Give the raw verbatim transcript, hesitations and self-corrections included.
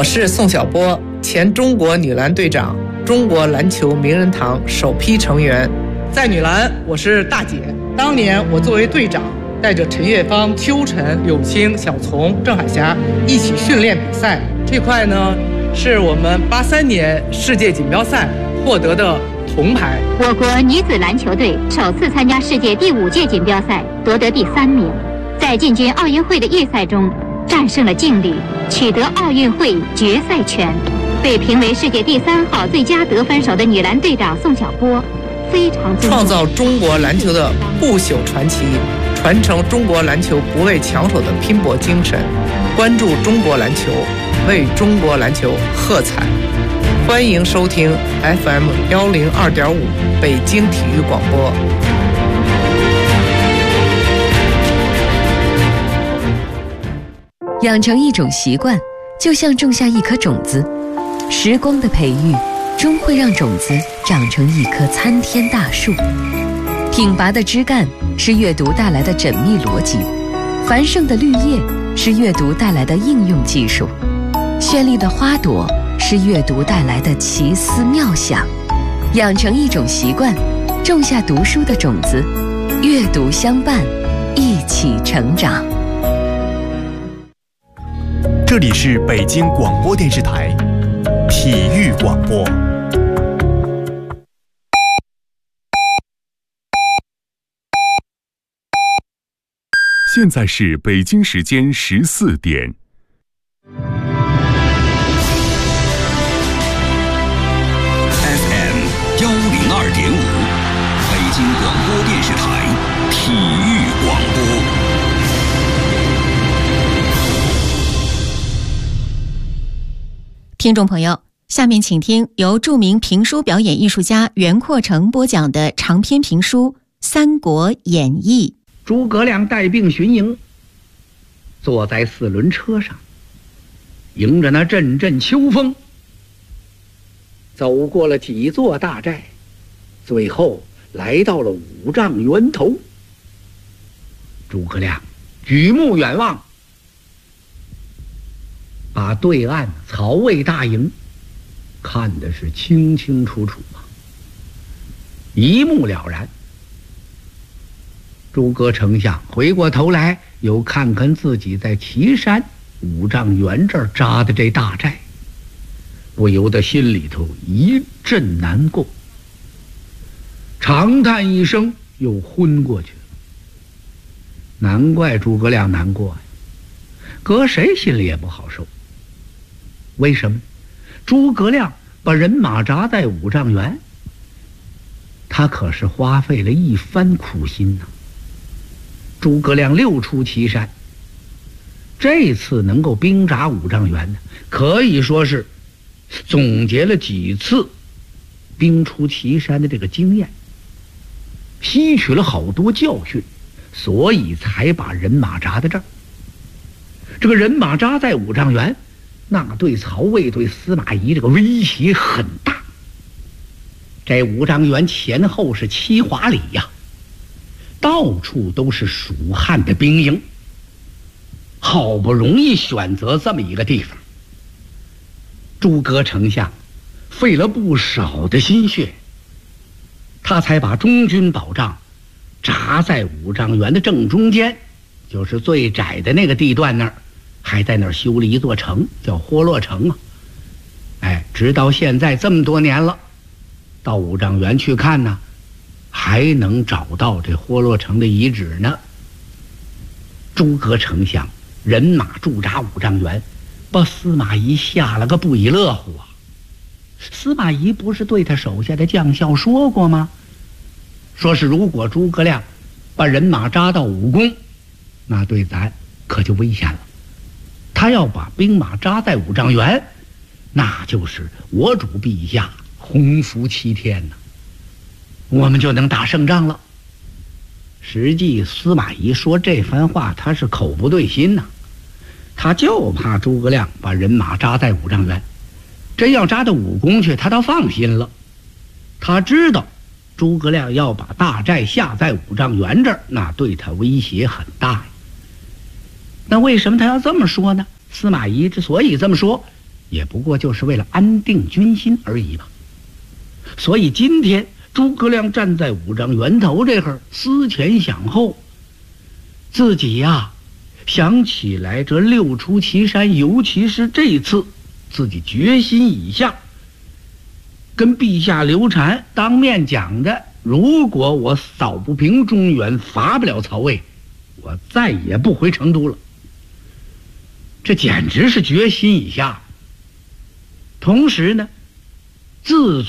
我是宋晓波，前中国女篮队长，中国篮球名人堂首批成员。在女篮，我是大姐。当年我作为队长，带着陈月芳、邱晨、柳青、小丛、郑海霞一起训练比赛。这块呢，是我们八三年世界锦标赛获得的铜牌。 我国女子篮球队首次参加世界第五届锦标赛，夺得第三名。在进军奥运会的预赛中，战胜了劲旅，取得奥运会决赛权。被评为世界第三号最佳得分手的女篮队长宋晓波，非常创造中国篮球的不朽传奇，传承中国篮球不畏强手的拼搏精神，关注中国篮球，为中国篮球喝彩。欢迎收听 F M 幺零二点五北京体育广播。 养成一种习惯，就像种下一颗种子，时光的培育终会让种子长成一棵参天大树。挺拔的枝干是阅读带来的缜密逻辑，繁盛的绿叶是阅读带来的应用技术，绚丽的花朵是阅读带来的奇思妙想。养成一种习惯，种下读书的种子，阅读相伴，一起成长。 这里是北京广播电视台体育广播。现在是北京时间十四点。 F M 幺零二点五，北京广播电视台体育广播。 听众朋友，下面请听由著名评书表演艺术家袁阔成播讲的长篇评书《三国演义》。 诸葛亮带兵巡营，坐在四轮车上，迎着那阵阵秋风，走过了几座大寨，最后来到了五丈源头。诸葛亮举目远望，把对岸曹魏大营看的是清清楚楚啊，一目了然。诸葛丞相回过头来，又看看自己在岐山五丈原这儿扎的这大寨，不由得心里头一阵难过，长叹一声，又昏过去了。难怪诸葛亮难过呀，搁谁心里也不好受。为什么？诸葛亮把人马扎在五丈原，他可是花费了一番苦心呐。诸葛亮六出祁山，这次能够兵扎五丈原呢，可以说是总结了几次兵出祁山的这个经验，吸取了好多教训，所以才把人马扎在这儿。这个人马扎在五丈原，那对曹魏对司马懿这个威胁很大。这五丈原前后是七华里呀，到处都是蜀汉的兵营，好不容易选择这么一个地方，诸葛丞相费了不少的心血，他才把中军保障扎在五丈原的正中间，就是最窄的那个地段那儿，还在那儿修了一座城，叫豁洛城啊。哎，直到现在这么多年了，到五丈原去看呢，还能找到这豁洛城的遗址呢。诸葛丞相人马驻扎五丈原，把司马懿吓了个不亦乐乎啊。司马懿不是对他手下的将校说过吗？说是如果诸葛亮把人马扎到武功，那对咱可就危险了。他要把兵马扎在五丈原，那就是我主陛下洪福齐天呐，我们就能打胜仗了。实际司马懿说这番话，他是口不对心呐，他就怕诸葛亮把人马扎在五丈原，真要扎到武功去，他倒放心了。他知道诸葛亮要把大寨下在五丈原这儿，那对他威胁很大呀。那为什么他要这么说呢？司马懿之所以这么说， 也不过就是为了安定军心而已吧。所以今天诸葛亮站在五丈原头这会儿，思前想后，自己呀、啊、想起来这六出祁山，尤其是这次自己决心已下，跟陛下刘禅当面讲的，如果我扫不平中原，伐不了曹魏，我再也不回成都了。这简直是决心已下。同时呢，自